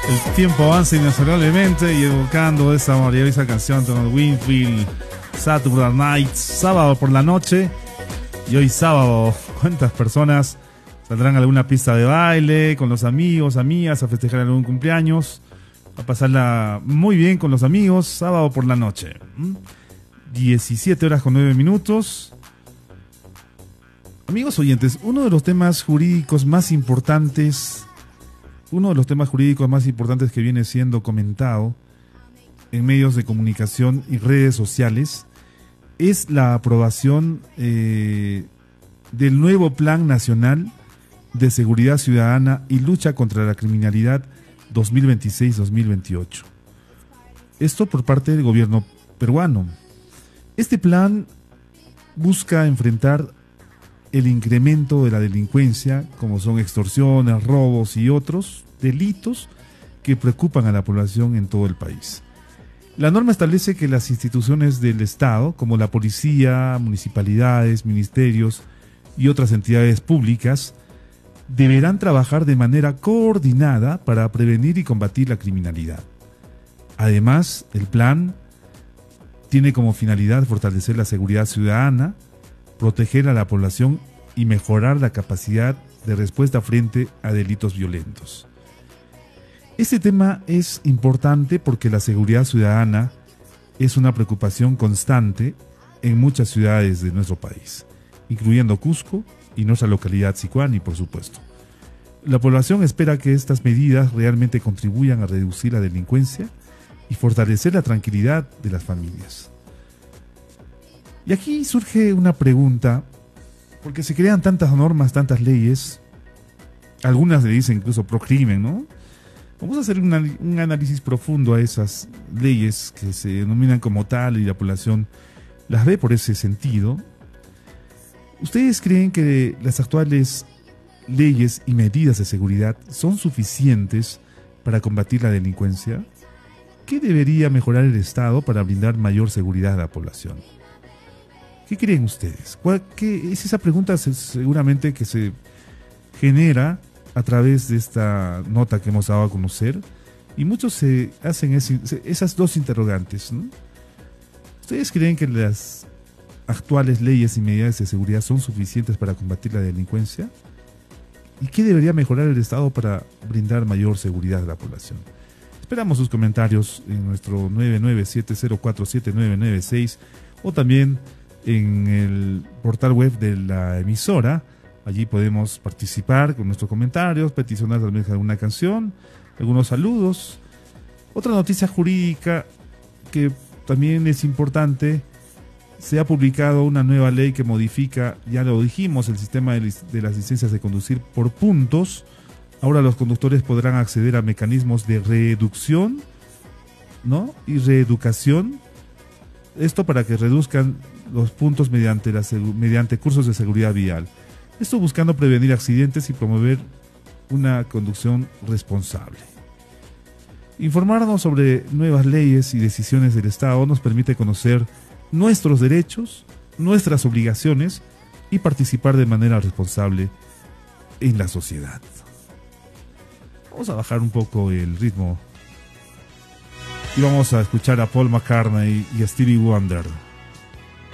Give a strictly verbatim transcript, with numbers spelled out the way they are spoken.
El tiempo avanza inexorablemente y evocando esa maravillosa canción de Winfield, Saturday Nights, sábado por la noche. Y hoy sábado, ¿cuántas personas saldrán a alguna pista de baile con los amigos, amigas, a festejar algún cumpleaños? A pasarla muy bien con los amigos, sábado por la noche. diecisiete horas con nueve minutos. Amigos oyentes, uno de los temas jurídicos más importantes, uno de los temas jurídicos más importantes que viene siendo comentado en medios de comunicación y redes sociales es la aprobación eh, del nuevo Plan Nacional de Seguridad Ciudadana y Lucha contra la Criminalidad dos mil veintiséis a dos mil veintiocho. Esto por parte del gobierno peruano. Este plan busca enfrentar el incremento de la delincuencia, como son extorsiones, robos y otros delitos que preocupan a la población en todo el país. La norma establece que las instituciones del Estado, como la policía, municipalidades, ministerios y otras entidades públicas, deberán trabajar de manera coordinada para prevenir y combatir la criminalidad. Además, el plan tiene como finalidad fortalecer la seguridad ciudadana, proteger a la población y mejorar la capacidad de respuesta frente a delitos violentos. Este tema es importante porque la seguridad ciudadana es una preocupación constante en muchas ciudades de nuestro país, incluyendo Cusco y nuestra localidad Sicuani, por supuesto. La población espera que estas medidas realmente contribuyan a reducir la delincuencia y fortalecer la tranquilidad de las familias. Y aquí surge una pregunta, porque se crean tantas normas, tantas leyes, algunas le dicen incluso pro crimen, ¿no? Vamos a hacer una, un análisis profundo a esas leyes que se denominan como tal y la población las ve por ese sentido. ¿Ustedes creen que las actuales leyes y medidas de seguridad son suficientes para combatir la delincuencia? ¿Qué debería mejorar el Estado para brindar mayor seguridad a la población? ¿Qué creen ustedes? ¿Cuál, qué, es esa pregunta seguramente que se genera a través de esta nota que hemos dado a conocer, y muchos se hacen ese, esas dos interrogantes, ¿no? ¿Ustedes creen que las actuales leyes y medidas de seguridad son suficientes para combatir la delincuencia? ¿Y qué debería mejorar el Estado para brindar mayor seguridad a la población? Esperamos sus comentarios en nuestro nueve nueve siete cero cuatro siete nueve nueve seis o también en el portal web de la emisora. Allí podemos participar con nuestros comentarios, peticionar tal vez alguna canción, algunos saludos. Otra noticia jurídica que también es importante: se ha publicado una nueva ley que modifica, ya lo dijimos, el sistema de, lic- de las licencias de conducir por puntos. Ahora los conductores podrán acceder a mecanismos de reeducción, ¿no?, y reeducación. Esto para que reduzcan los puntos mediante, la, mediante cursos de seguridad vial. Esto buscando prevenir accidentes y promover una conducción responsable. Informarnos sobre nuevas leyes y decisiones del Estado nos permite conocer nuestros derechos, nuestras obligaciones y participar de manera responsable en la sociedad. Vamos a bajar un poco el ritmo y vamos a escuchar a Paul McCartney y a Stevie Wonder.